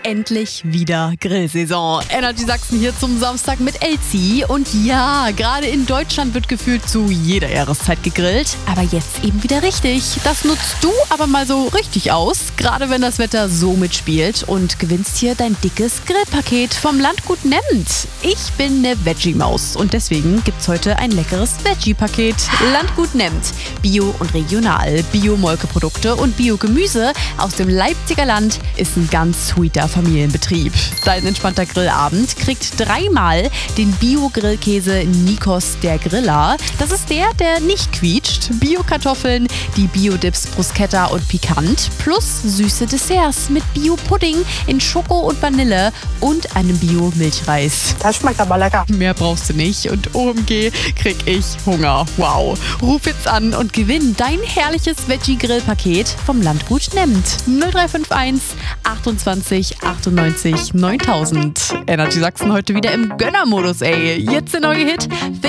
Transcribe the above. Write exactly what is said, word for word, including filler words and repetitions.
Endlich wieder Grillsaison. Energy Sachsen hier zum Samstag mit Elsie. Und ja, gerade in Deutschland wird gefühlt zu jeder Jahreszeit gegrillt. Aber jetzt eben wieder richtig. Das nutzt du aber mal so richtig aus. Gerade wenn das Wetter so mitspielt. Und gewinnst hier dein dickes Grillpaket vom Landgut Nemmt. Ich bin eine Veggie-Maus. Und deswegen gibt's heute ein leckeres Veggie-Paket. Landgut Nemmt. Bio und regional. Bio-Molkeprodukte und Bio-Gemüse aus dem Leipziger Land ist ein ganz sweeter Familienbetrieb. Dein entspannter Grillabend kriegt dreimal den Bio-Grillkäse Nikos der Griller. Das ist der, der nicht quietscht. Bio-Kartoffeln, die Bio-Dips Bruschetta und Pikant plus süße Desserts mit Bio-Pudding in Schoko und Vanille und einem Bio-Milchreis. Das schmeckt aber lecker. Mehr brauchst du nicht und O M G krieg ich Hunger. Wow. Ruf jetzt an und gewinn dein herrliches Veggie-Grill-Paket vom Landgut Nemmt. null drei fünf eins achtundzwanzig achtundneunzig neuntausend. Energy Sachsen heute wieder im Gönnermodus, ey. Jetzt der neue Hit.